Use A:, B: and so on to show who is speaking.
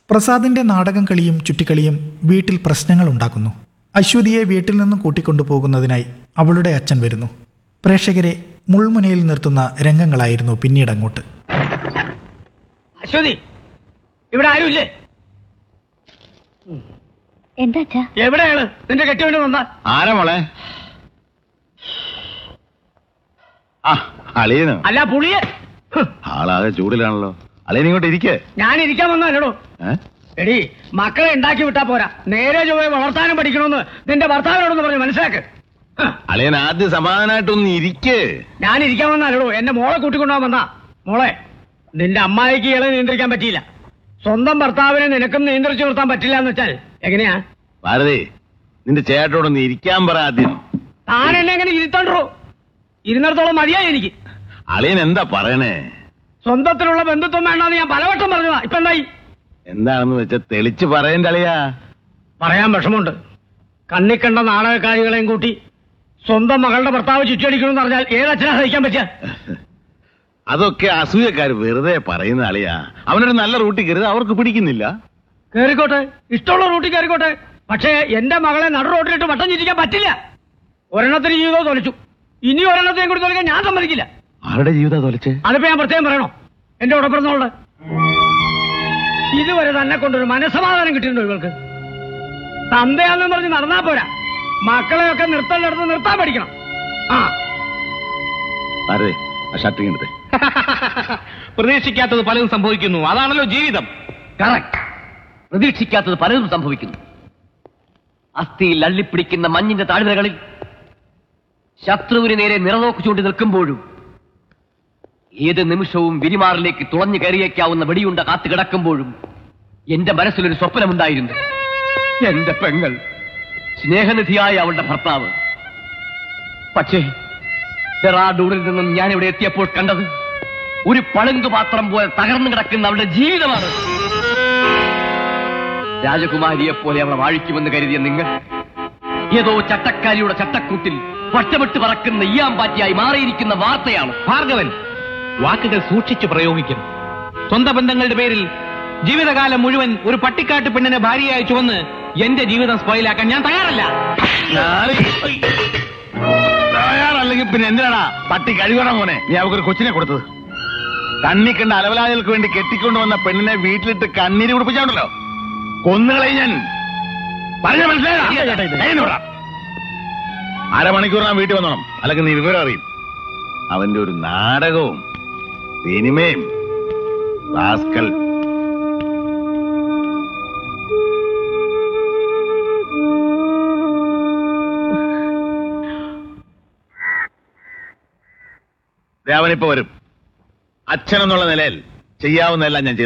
A: പ്രസാദിന്റെ നാടകം കളിയും ചുറ്റിക്കളിയും വീട്ടിൽ പ്രശ്നങ്ങൾ ഉണ്ടാക്കുന്നു. അശ്വതിയെ വീട്ടിൽ നിന്ന് കൂട്ടിക്കൊണ്ടുപോകുന്നതിനായി അവളുടെ അച്ഛൻ വരുന്നു. പ്രേക്ഷകരെ മുൾമുനയിൽ നിർത്തുന്ന രംഗങ്ങളായിരുന്നു പിന്നീടങ്ങോട്ട്.
B: അശ്വതി, ഇവിടെ ആരുമില്ലേ?
C: എന്താ
B: എവിടെയാണ് നിന്റെ കെട്ടിയോണ്ട് വന്ന?
D: ആരാ മോളെ? അളിയനോ?
B: അല്ല പുളിയെ.
D: ആളാകെ ചൂടിലാണല്ലോ. അളിയൻ ഇങ്ങോട്ട് ഇരിക്കേ.
B: ഞാൻ ഇരിക്കാൻ വന്നല്ലോ. എടി, മക്കളെ ഉണ്ടാക്കി വിട്ടാ പോരാ, നേരെ ചൊവ്വേ വളർത്താനും പഠിക്കണമെന്ന് നിന്റെ ഭർത്താവിനോടൊന്ന് പറഞ്ഞു മനസ്സിലാക്ക്.
D: അളിയൻ ആദ്യം സമാധാനമായിട്ടൊന്ന് ഇരിക്കേ.
B: ഞാൻ ഇരിക്കാൻ വന്നല്ലോ, എന്റെ മോളെ കൂട്ടിക്കൊണ്ടുപോകാൻ വന്നാ. മോളെ, നിന്റെ അമ്മായിക്ക് ഇളെ നിയന്ത്രിക്കാൻ പറ്റിയില്ല, സ്വന്തം ഭർത്താവിനെ നിനക്കും നിയന്ത്രിച്ചു നിർത്താൻ പറ്റില്ല എന്ന് വെച്ചാൽ എങ്ങനെയാ?
D: ഭാരതി, നിന്റെ ചേട്ടനോടൊന്ന് ഇരിക്കാൻ പറ ആദ്യം.
B: താൻ എന്നെ എങ്ങനെ ഇരുത്തണ്ടോ? ഇരുന്നിടത്തോളം മതിയായി എനിക്ക്.
D: അളിയൻ എന്താ പറയണേ?
B: സ്വന്തത്തിലുള്ള ബന്ധുത്വം വേണ്ടെന്ന് ഞാൻ പലവട്ടം പറഞ്ഞതാ. ഇപ്പൊ എന്തായി?
D: എന്താണെന്ന് വെച്ചാ തെളിച്ച് പറയണ്ട അളിയാ.
B: പറയാൻ വിഷമമുണ്ട്. കണ്ണിക്കണ്ട നാടകക്കാരികളെയും കൂട്ടി സ്വന്തം മകളുടെ ഭർത്താവ് ചുറ്റടിക്കണമെന്ന് പറഞ്ഞാൽ ഏതച്ഛനാ സഹിക്കാൻ പറ്റുക?
D: അതൊക്കെ അസൂയക്കാര് വെറുതെ പറയുന്ന അളിയാ. അവനൊരു നല്ല റൂട്ടിൽ കയറിയത് അവർക്ക് പിടിക്കുന്നില്ല.
B: കേറിക്കോട്ടെ, ഇഷ്ടമുള്ള റൂട്ടിൽ കയറിക്കോട്ടെ. പക്ഷേ എന്റെ മകളെ നടു റോട്ടിലിട്ട് വട്ടം ചിരിക്കാൻ പറ്റില്ല. ഒരെണ്ണത്തിന് ജീവിതം തൊലച്ചു, ഇനി ഒരെണ്ണത്തെയും കൂടി തൊലിക്കാൻ ഞാൻ സമ്മതിക്കില്ല.
D: ആരുടെ ജീവിതം തൊലച്ച്?
B: അതിപ്പോ ഞാൻ പ്രത്യേകം പറയണോ? എന്റെ ഉടപ്പിറന്നോള് ഇതുവരെ തന്നെ കൊണ്ടൊരു മനസ്സമാധാനം കിട്ടിയിട്ടുണ്ടോ ഇവൾക്ക്? തന്തയാന്ന് പറഞ്ഞ് നടന്നാ പോരാ, മക്കളെയൊക്കെ നിർത്തേണ്ടടുത്ത് നിർത്താൻ പഠിക്കണം.
D: ഭാരതി, ആ ഷർട്ടിങ് എടുത്തേ.
E: പ്രതീക്ഷിക്കാത്തത് പലതും സംഭവിക്കുന്നു, അതാണല്ലോ ജീവിതം.
F: കറക്റ്റ്. പ്രതീക്ഷിക്കാത്തത് പലതും സംഭവിക്കുന്നു. അസ്ഥിയിൽ അള്ളിപ്പിടിക്കുന്ന മഞ്ഞിന്റെ താഴ്വരകളിൽ ശത്രുവിന് നേരെ നിറനോക്ക് ചൂണ്ടി നിൽക്കുമ്പോഴും ഏത് നിമിഷവും വിരിമാറിലേക്ക് തുളഞ്ഞു കയറിയേക്കാവുന്ന വെടിയുണ്ട കാത്തു കിടക്കുമ്പോഴും എന്റെ മനസ്സിലൊരു സ്വപ്നമുണ്ടായിരുന്നു. എന്റെ പെങ്ങൾ, സ്നേഹനിധിയായ അവളുടെ ഭർത്താവ്. പക്ഷേ ഡെറാഡൂണിൽ നിന്നും ഞാൻ ഇവിടെ എത്തിയപ്പോൾ കണ്ടത് ഒരു പളുങ്ക് പാത്രം പോലെ തകർന്നു കിടക്കുന്ന അവളുടെ ജീവിതമാണ്. രാജകുമാരിയെ പോലെ അവളെ വാഴിക്കുമെന്ന് കരുതിയ നിങ്ങൾ ഏതോ ചട്ടക്കാരിയുടെ ചട്ടക്കൂട്ടിൽ വട്ടമിട്ട് പറക്കുന്ന ഈയാമ്പാറ്റിയായി മാറിയിരിക്കുന്ന വാർത്തയാണ്.
E: ഭാർഗവൻ, വാക്കുകൾ സൂക്ഷിച്ചു പ്രയോഗിക്കും. സ്വന്തം ബന്ധങ്ങളുടെ പേരിൽ ജീവിതകാലം മുഴുവൻ ഒരു പട്ടിക്കാട്ട് പെണ്ണിനെ ഭാര്യയായി ചുവന്ന് എന്റെ ജീവിതം സ്പോയിലാക്കാൻ ഞാൻ തയ്യാറല്ല.
D: തയ്യാറല്ലെങ്കിൽ പിന്നെ എന്തിനാടാ പട്ടി കഴിവണം മോനെ നീ അവർക്കൊരു കൊച്ചിനെ കൊടുത്തത്? കണ്ണി കണ്ട അലവലാദികൾക്ക് വേണ്ടി കെട്ടിക്കൊണ്ടുവന്ന പെണ്ണിനെ വീട്ടിലിട്ട് കണ്ണീര് കുടിപ്പിച്ചാണ്ടല്ലോ, കൊന്നുകളെ ഞാൻ പറഞ്ഞ മനസ്സിലായ. അരമണിക്കൂർ ഞാൻ വീട്ടിൽ വന്നോണം, അല്ലെങ്കിൽ നീ വിവരം അറിയും. അവന്റെ ഒരു നാടകവും സിനിമയും. റാസ്കൽ. അവനിപ്പോ വരും. അച്ഛനെന്നുള്ള നിലയിൽ ചെയ്യാവുന്നതെല്ലാം ഞാൻ ചെയ്തു.